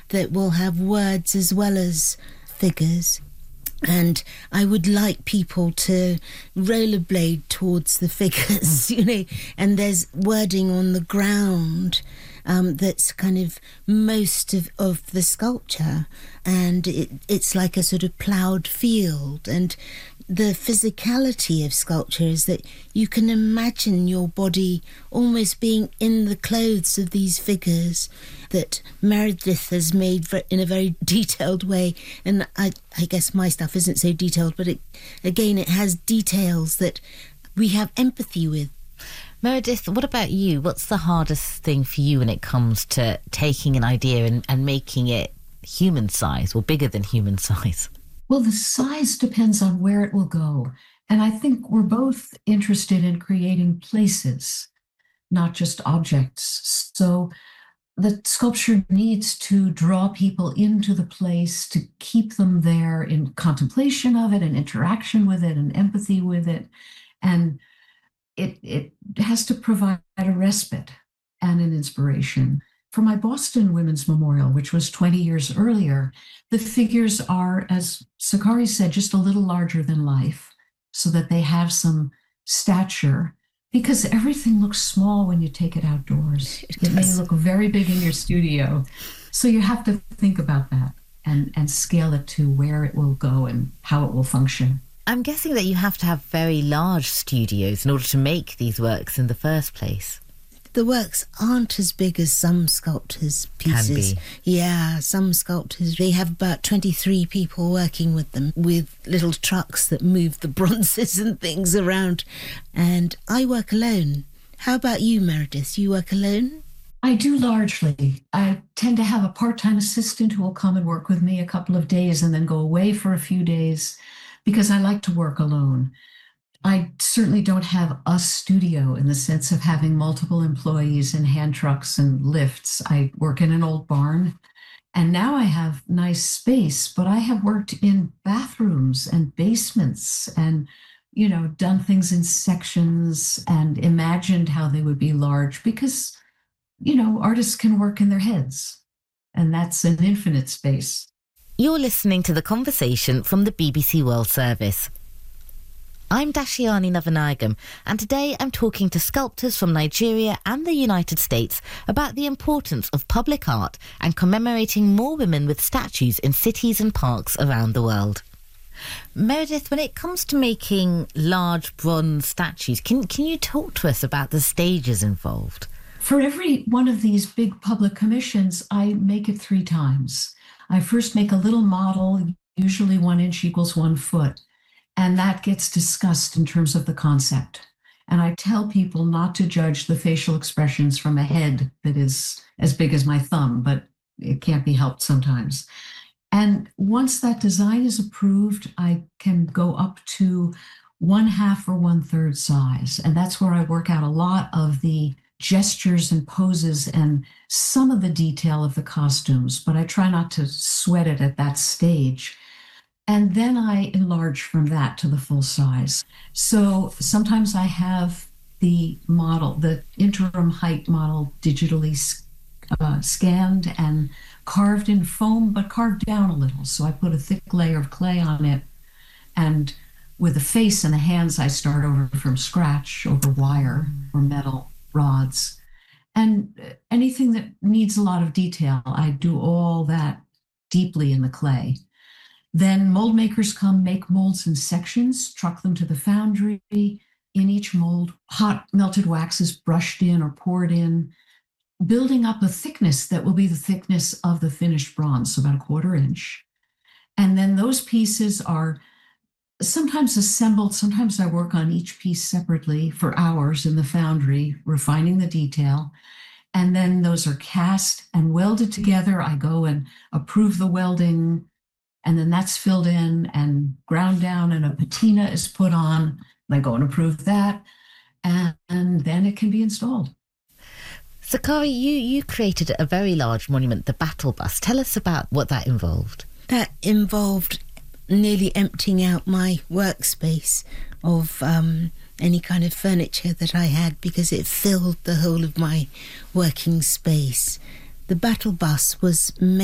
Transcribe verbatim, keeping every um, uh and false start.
that will have words as well as figures. And I would like people to rollerblade towards the figures, you know, and there's wording on the ground um, that's kind of most of, of the sculpture, and it, it's like a sort of ploughed field. And the physicality of sculpture is that you can imagine your body almost being in the clothes of these figures that Meredith has made in a very detailed way. And I, I guess my stuff isn't so detailed, but it, again, it has details that we have empathy with. Meredith, what about you? What's the hardest thing for you when it comes to taking an idea and, and making it human size or bigger than human size? Well, the size depends on where it will go. And I think we're both interested in creating places, not just objects. So the sculpture needs to draw people into the place, to keep them there in contemplation of it and interaction with it and empathy with it. And it, it has to provide a respite and an inspiration. For my Boston Women's Memorial, which was twenty years earlier, the figures are, as Sakari said, just a little larger than life, so that they have some stature, because everything looks small when you take it outdoors. It, it may look very big in your studio. So you have to think about that and, and scale it to where it will go and how it will function. I'm guessing that you have to have very large studios in order to make these works in the first place. The works aren't as big as some sculptors' pieces. Can be. Yeah, some sculptors, they have about twenty-three people working with them, with little trucks that move the bronzes and things around. And I work alone. How about you, Meredith? You work alone? I do largely. I tend to have a part-time assistant who will come and work with me a couple of days and then go away for a few days, because I like to work alone. I certainly don't have a studio in the sense of having multiple employees and hand trucks and lifts. I work in an old barn, and now I have nice space, but I have worked in bathrooms and basements and, you know, done things in sections and imagined how they would be large, because, you know, artists can work in their heads, and that's an infinite space. You're listening to The Conversation from the B B C World Service. I'm Dashiani Navanagam, and today I'm talking to sculptors from Nigeria and the United States about the importance of public art and commemorating more women with statues in cities and parks around the world. Meredith, when it comes to making large bronze statues, can, can you talk to us about the stages involved? For every one of these big public commissions, I make it three times. I first make a little model, usually one inch equals one foot. And that gets discussed in terms of the concept. And I tell people not to judge the facial expressions from a head that is as big as my thumb, but it can't be helped sometimes. And once that design is approved, I can go up to one half or one third size. And that's where I work out a lot of the gestures and poses and some of the detail of the costumes, but I try not to sweat it at that stage. And then I enlarge from that to the full size. So sometimes I have the model, the interim height model, digitally uh, scanned and carved in foam, but carved down a little. So I put a thick layer of clay on it. And with the face and the hands, I start over from scratch over wire or metal rods. And anything that needs a lot of detail, I do all that deeply in the clay. Then mold makers come, make molds in sections, truck them to the foundry. In each mold, hot melted wax is brushed in or poured in, building up a thickness that will be the thickness of the finished bronze, so about a quarter inch. And then those pieces are sometimes assembled. Sometimes I work on each piece separately for hours in the foundry, refining the detail. And then those are cast and welded together. I go and approve the welding, and then that's filled in and ground down, and a patina is put on. I go and approve that, and, and then it can be installed. Sakari, you, you created a very large monument, the Battle Bus. Tell us about what that involved. That involved nearly emptying out my workspace of um, any kind of furniture that I had, because it filled the whole of my working space. The Battle Bus was made